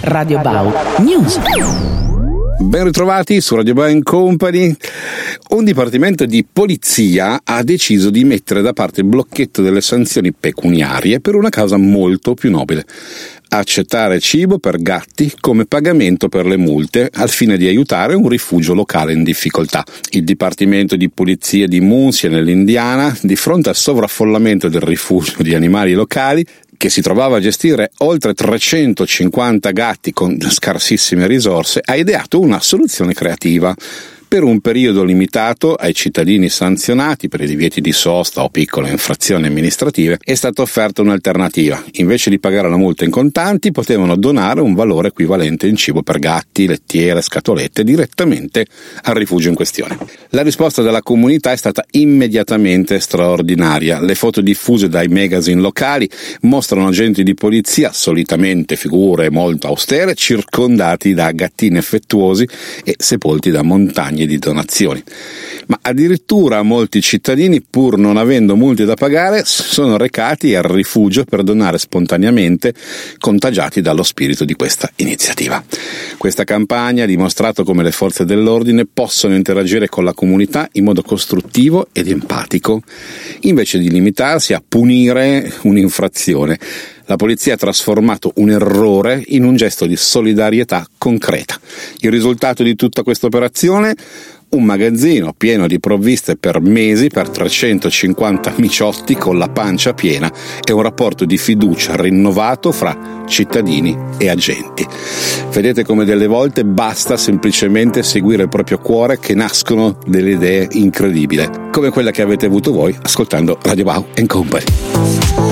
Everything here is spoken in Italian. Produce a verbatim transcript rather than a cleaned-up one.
Radio Bau News. Ben ritrovati su Radio Bau Company. Un dipartimento di polizia ha deciso di mettere da parte il blocchetto delle sanzioni pecuniarie per una causa molto più nobile: accettare cibo per gatti come pagamento per le multe al fine di aiutare un rifugio locale in difficoltà. Il Dipartimento di Polizia di Muncie, nell'Indiana, di fronte al sovraffollamento del rifugio di animali locali, che si trovava a gestire oltre trecentocinquanta gatti con scarsissime risorse, ha ideato una soluzione creativa. Per un periodo limitato ai cittadini sanzionati per i divieti di sosta o piccole infrazioni amministrative è stata offerta un'alternativa. Invece di pagare la multa in contanti, potevano donare un valore equivalente in cibo per gatti, lettiere, scatolette direttamente al rifugio in questione. La risposta della comunità è stata immediatamente straordinaria. Le foto diffuse dai magazine locali mostrano agenti di polizia, solitamente figure molto austere, circondati da gattini affettuosi e sepolti da montagne di donazioni. Ma addirittura molti cittadini, pur non avendo multe da pagare, sono recati al rifugio per donare spontaneamente, contagiati dallo spirito di questa iniziativa. Questa campagna ha dimostrato come le forze dell'ordine possono interagire con la comunità in modo costruttivo ed empatico, invece di limitarsi a punire un'infrazione. La polizia ha trasformato un errore in un gesto di solidarietà concreta. Il risultato di tutta questa operazione? Un magazzino pieno di provviste per mesi per trecentocinquanta miciotti con la pancia piena e un rapporto di fiducia rinnovato fra cittadini e agenti. Vedete come delle volte basta semplicemente seguire il proprio cuore che nascono delle idee incredibili, come quella che avete avuto voi ascoltando Radio Bau Company.